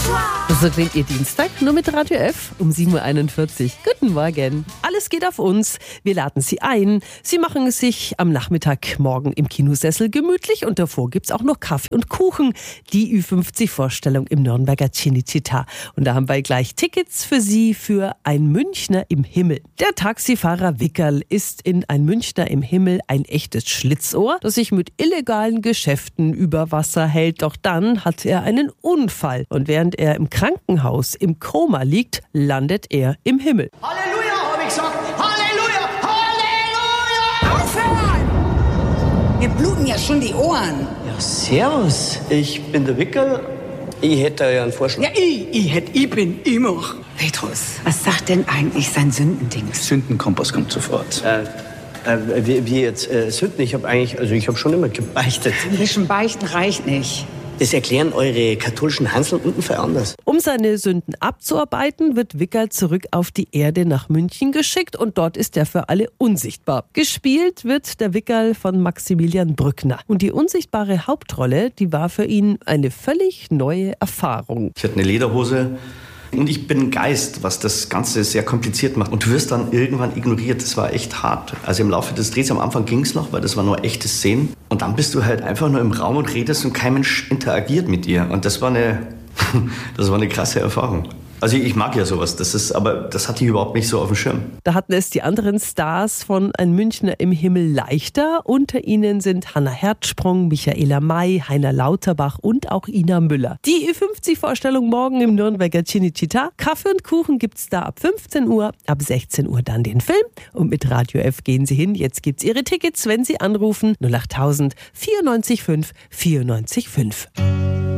So klingt Ihr Dienstag, nur mit Radio F um 7.41 Uhr. Guten Morgen. Alles geht auf uns. Wir laden Sie ein. Sie machen es sich am Nachmittag morgen im Kinosessel gemütlich und davor gibt's auch noch Kaffee und Kuchen. Die Ü50-Vorstellung im Nürnberger Cinecittà. Und da haben wir gleich Tickets für Sie für Ein Münchner im Himmel. Der Taxifahrer Wickerl ist in Ein Münchner im Himmel ein echtes Schlitzohr, das sich mit illegalen Geschäften über Wasser hält. Doch dann hat er einen Unfall. Und während er im Krankenhaus im Koma liegt, landet er im Himmel. Halleluja, habe ich gesagt. Halleluja, Halleluja. Aufhören! Mir bluten ja schon die Ohren. Ja, servus. Ich bin der Wickerl. Ich hätte ja einen Vorschlag. Ja, ich bin immer. Petrus, was sagt denn eigentlich sein Sündendings? Sündenkompass kommt sofort. Wie jetzt Sünden? Ich habe schon immer gebeichtet. Ein bisschen Beichten reicht nicht. Das erklären eure katholischen Hansel unten für anders. Um seine Sünden abzuarbeiten, wird Wickerl zurück auf die Erde nach München geschickt und dort ist er für alle unsichtbar. Gespielt wird der Wickerl von Maximilian Brückner. Und die unsichtbare Hauptrolle, die war für ihn eine völlig neue Erfahrung. Ich hatte eine Lederhose und ich bin ein Geist, was das Ganze sehr kompliziert macht. Und du wirst dann irgendwann ignoriert. Das war echt hart. Also im Laufe des Drehs, am Anfang ging es noch, weil das war nur echte Szenen. Und dann bist du halt einfach nur im Raum und redest und kein Mensch interagiert mit dir. Und das war eine krasse Erfahrung. Also ich mag ja sowas, aber das hatte ich überhaupt nicht so auf dem Schirm. Da hatten es die anderen Stars von Ein Münchner im Himmel leichter. Unter ihnen sind Hannah Herzsprung, Michaela May, Heiner Lauterbach und auch Ina Müller. Die Ü50-Vorstellung morgen im Nürnberger Cinecittà. Kaffee und Kuchen gibt's da ab 15 Uhr, ab 16 Uhr dann den Film. Und mit Radio F gehen Sie hin. Jetzt gibt's Ihre Tickets, wenn Sie anrufen 08000 94 5 94 5.